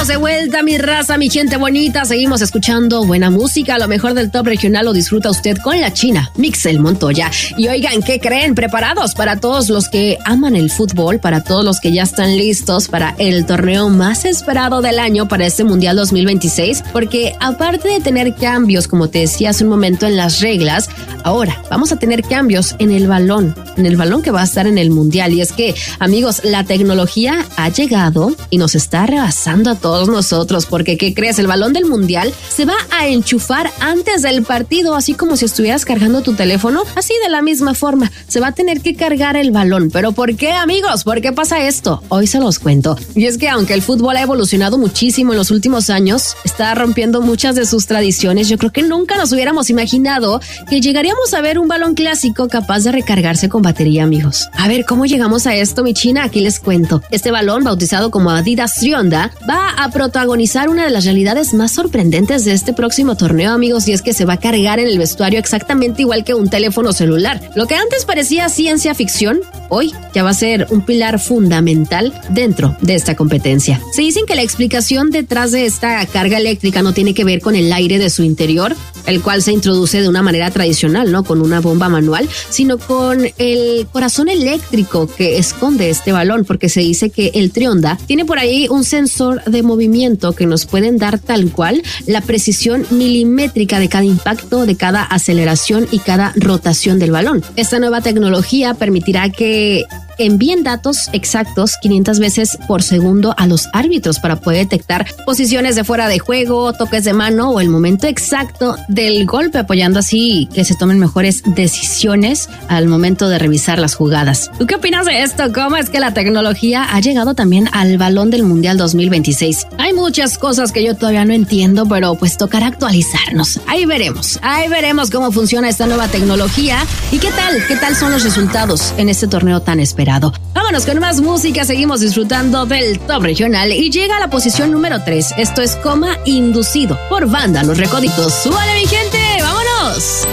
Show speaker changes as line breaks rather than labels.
Estamos de vuelta, mi raza, mi gente bonita. Seguimos escuchando buena música. Lo mejor del top regional lo disfruta usted con la China, Mixel Montoya. Y oigan, ¿qué creen? Preparados para todos los que aman el fútbol, para todos los que ya están listos para el torneo más esperado del año para este Mundial 2026. Porque aparte de tener cambios, como te decía hace un momento, en las reglas, ahora vamos a tener cambios en el balón que va a estar en el Mundial. Y es que, amigos, la tecnología ha llegado y nos está rebasando a todos nosotros, porque ¿qué crees? El balón del Mundial se va a enchufar antes del partido, así como si estuvieras cargando tu teléfono, así de la misma forma, se va a tener que cargar el balón. ¿Pero por qué, amigos? ¿Por qué pasa esto? Hoy se los cuento. Y es que aunque el fútbol ha evolucionado muchísimo en los últimos años, está rompiendo muchas de sus tradiciones, yo creo que nunca nos hubiéramos imaginado que llegaríamos a ver un balón clásico capaz de recargarse con batería, amigos. A ver, ¿cómo llegamos a esto, mi China? Aquí les cuento. Este balón, bautizado como Adidas Trionda, va a protagonizar una de las realidades más sorprendentes de este próximo torneo, amigos, y es que se va a cargar en el vestuario exactamente igual que un teléfono celular. Lo que antes parecía ciencia ficción, hoy ya va a ser un pilar fundamental dentro de esta competencia. Se dicen que la explicación detrás de esta carga eléctrica no tiene que ver con el aire de su interior, el cual se introduce de una manera tradicional, ¿no? Con una bomba manual, sino con el corazón eléctrico que esconde este balón, porque se dice que el Trionda tiene por ahí un sensor de movimiento que nos pueden dar tal cual la precisión milimétrica de cada impacto, de cada aceleración y cada rotación del balón. Esta nueva tecnología permitirá que envíen datos exactos 500 veces por segundo a los árbitros para poder detectar posiciones de fuera de juego, toques de mano o el momento exacto del golpe, apoyando así que se tomen mejores decisiones al momento de revisar las jugadas. ¿Tú qué opinas de esto? ¿Cómo es que la tecnología ha llegado también al balón del Mundial 2026? Hay muchas cosas que yo todavía no entiendo, pero pues tocará actualizarnos. Ahí veremos cómo funciona esta nueva tecnología y qué tal son los resultados en este torneo tan esperado. Vámonos con más música, seguimos disfrutando del top regional y llega a la posición número 3. Esto es Coma Inducido por Banda Los Recoditos. ¡Súbale, mi gente! ¡Vámonos!